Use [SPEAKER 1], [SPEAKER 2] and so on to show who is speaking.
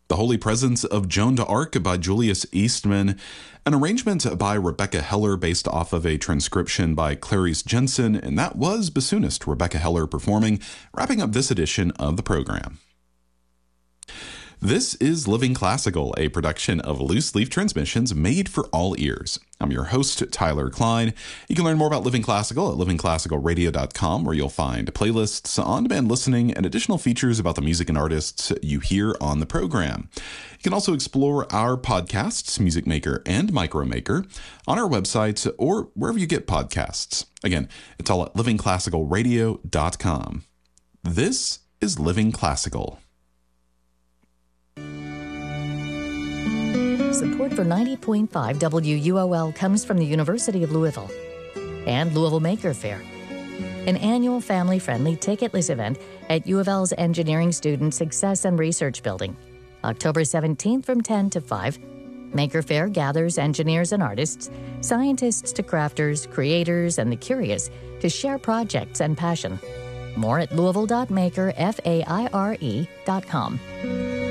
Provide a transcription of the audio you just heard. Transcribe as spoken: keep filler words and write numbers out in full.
[SPEAKER 1] The Holy Presence of Joan d'Arc by Julius Eastman, an arrangement by Rebecca Heller based off of a transcription by Clarice Jensen, and that was bassoonist Rebecca Heller performing, wrapping up this edition of the program. This is Living Classical, a production of Loose Leaf Transmissions made for all ears. I'm your host, Tyler Klein. You can learn more about Living Classical at living classical radio dot com, where you'll find playlists, on-demand listening, and additional features about the music and artists you hear on the program. You can also explore our podcasts, Music Maker and Micromaker, on our website or wherever you get podcasts. Again, it's all at living classical radio dot com. This is Living Classical.
[SPEAKER 2] Support for ninety point five W U O L comes from the University of Louisville and Louisville Maker Faire, an annual family-friendly ticketless event at U of L's Engineering Student Success and Research Building. October seventeenth from ten to five, Maker Faire gathers engineers and artists, scientists to crafters, creators, and the curious to share projects and passion. More at louisville dot maker faire dot com.